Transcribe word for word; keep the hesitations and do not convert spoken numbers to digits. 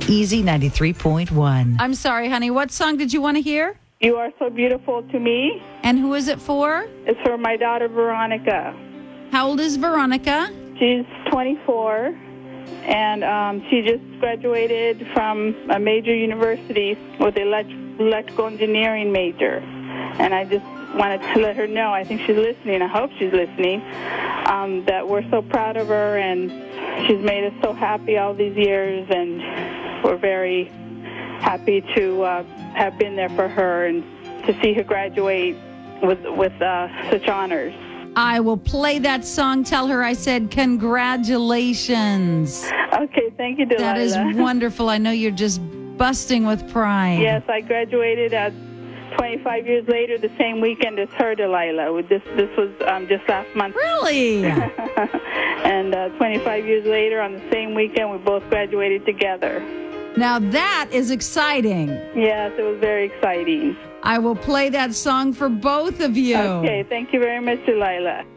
Easy ninety-three point one. I'm sorry, honey. What song did you want to hear? You Are So Beautiful to Me. And who is it for? It's for my daughter, Veronica. How old is Veronica? She's twenty-four, and um, she just graduated from a major university with elect- electrical engineering major. And I just wanted to let her know, I think she's listening, I hope she's listening, um, that we're so proud of her, and she's made us so happy all these years, and we're very happy to uh, have been there for her and to see her graduate with, with uh, such honors. I will play that song. Tell her I said congratulations. Okay, thank you, Delilah. That is wonderful. I know you're just busting with pride. Yes, I graduated uh, twenty-five years later, the same weekend as her, Delilah. This this was um, just last month. Really? And uh, twenty-five years later, on the same weekend, we both graduated together. Now that is exciting. Yes, it was very exciting. I will play that song for both of you. Okay, thank you very much, Delilah.